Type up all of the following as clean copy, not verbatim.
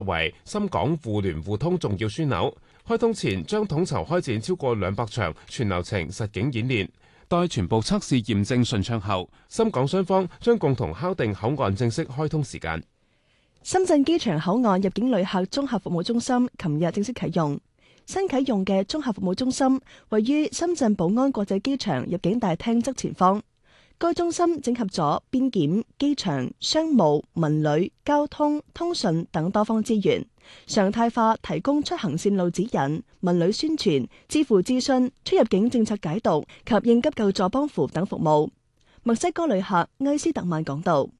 為深港互聯互通重要樞紐，開通前將統籌開展超過200場全流程實景演練。待全部測試驗證順暢後，深港雙方將共同敲定口岸正式開通時間。 深圳機場口岸入境旅客綜合服務中心琴日正式啟用。新啟用嘅綜合服務中心位於深圳寶安國際機場入境大廳側前方。該中心整合咗邊檢、機場、商務、文旅、交通、通訊等多方資源，常態化提供出行線路指引、文旅宣傳、支付諮詢、出入境政策解讀及應急救助幫扶等服務。墨西哥旅客埃斯特曼講道：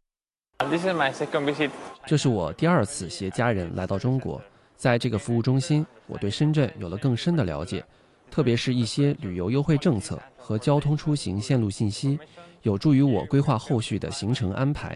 這是我第2次攜家人來到中國，在這個服務中心，我對深圳有了更深的了解，特別是一些旅遊優惠政策和交通出行線路信息，有助於我規劃後續的行程安排。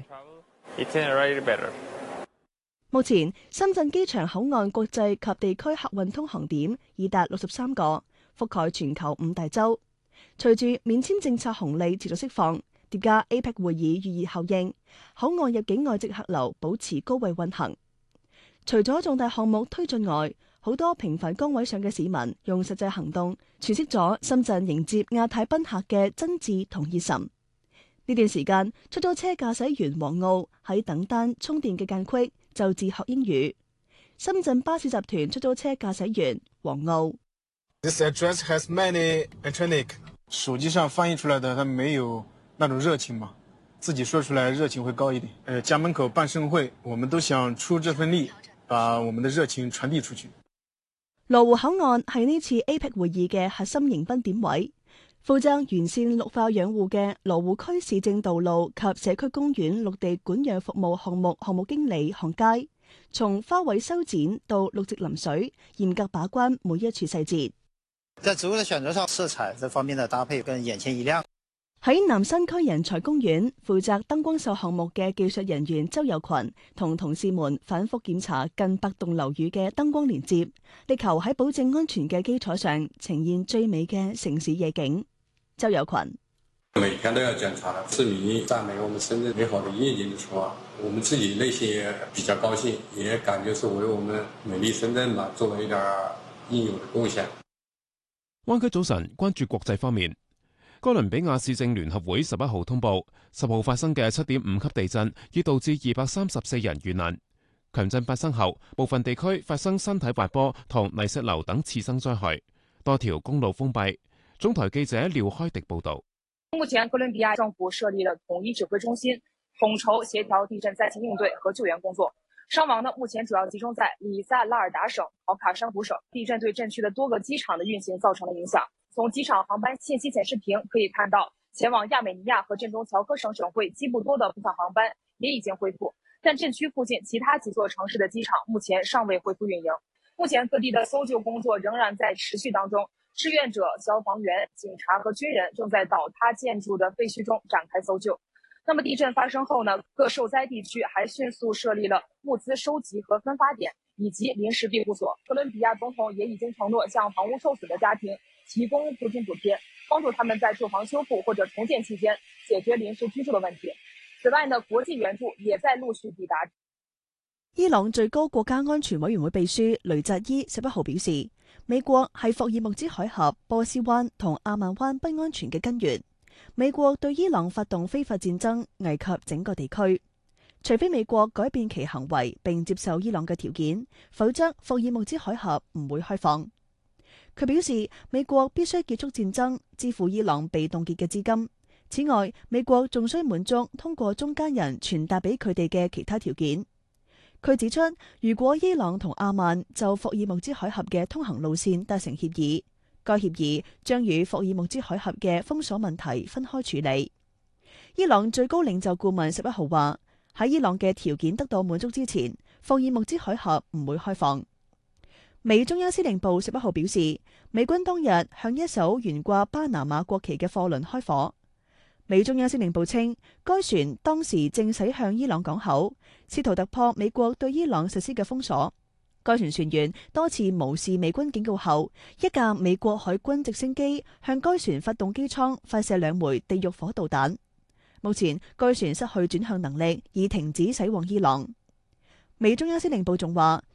目前，深圳機場口岸國際及地區客運通航點已達63個，覆蓋全球5大洲。隨住免簽政策紅利持續釋放，疊加 APEC 會議預熱效應，口岸入境外籍客流保持高位運行。除咗重大項目推進外，好多平凡崗位上嘅市民用實際行動詮釋咗深圳迎接亞太賓客嘅真摯同熱忱。呢段時間，出租車駕駛員黃奧喺等單充電嘅間隙就自學英語。深圳巴士集團出租車駕駛員黃奧。 This address has many electronic。手機上翻譯出來的，它沒有那種熱情嘛，自己說出來熱情會高一點。家門口辦盛會，我們都想出這份力，把我們的熱情傳遞出去。 羅湖口岸係呢次 APEC 會議嘅核心迎賓點位。負責完善綠化養護嘅羅湖區市政道路及社區公園綠地管養服務項目經理項佳，從花卉修剪到綠植淋水，嚴格把關每一處細節。 在植物的選擇上，色彩這方面的搭配跟眼前一亮。 喺南山區人才公園負責燈光秀項目嘅技術人員周友群同同事們反覆檢查近100棟樓宇嘅燈光連接，力求喺保證安全嘅基礎上呈現最美嘅城市夜景。周友群每天都要檢查的，市民讚美我們深圳美好的夜景的時候，我們自己內心也比較高興，也感覺是為我們美麗深圳嘛做了一點應有的貢獻。 灣區早晨關注國際方面，哥倫比亞市政聯合會11號通報，10號發生嘅7.5級地震已導致234人遇難。強震發生後，部分地區發生山體滑坡同泥石流等次生災害，多條公路封閉。中台記者廖開迪報道。 目前哥倫比亞政府設立了統一指揮中心，統籌協調地震災情應對和救援工作。傷亡呢，目前主要集中在里薩拉爾達省、考卡山湖省。地震對震區的多個機場的運行造成了影響。從機場航班信息顯示屏可以看到，前往亞美尼亞和鎮東喬科省省會基布多的部分航班也已經恢復，但震區附近其他幾座城市的機場目前尚未恢復運營。目前各地的搜救工作仍然在持續當中。志願者、消防員、警察和軍人正在倒塌建築的廢墟中展開搜救。那麼地震發生後呢，各受災地區還迅速設立了物資收集和分發點以及臨時庇護所。哥倫比亞總統也已經承諾向房屋受損的家庭提供租金補貼，幫助他們在住房修復或者重建期間解決臨時居住的問題。此外呢，國際援助也在陸續抵達。 伊朗最高國家安全委員會秘書雷扎伊11號表示，美國係霍爾木茲海峽、波斯灣同阿曼灣不安全嘅根源。美國對伊朗發動非法戰爭，危及整個地區。除非美國改變其行為並接受伊朗嘅條件，否則霍爾木茲海峽唔會開放。佢表示，美國必須結束戰爭，支付伊朗被凍結嘅資金。此外，美國仲需滿足通過中間人傳達俾佢哋嘅其他條件。佢指出，如果伊朗同阿曼就霍爾木茲海峽嘅通行路線達成協議，該協議將與霍爾木茲海峽嘅封鎖問題分開處理。伊朗最高領袖顧問11號話，喺伊朗嘅條件得到滿足之前，霍爾木茲海峽唔會開放。美中央司令部11號表示，美軍當日向一艘懸掛巴拿馬國旗嘅貨輪開火。美中央司令部稱，該船當時正駛向伊朗港口，試圖突破美國對伊朗實施嘅封鎖。該船船員多次無視美軍警告後，一架美國海軍直升機向該船發動機艙發射2枚地獄火導彈。目前，該船失去轉向能力，已停止駛往伊朗。美中央司令部仲話，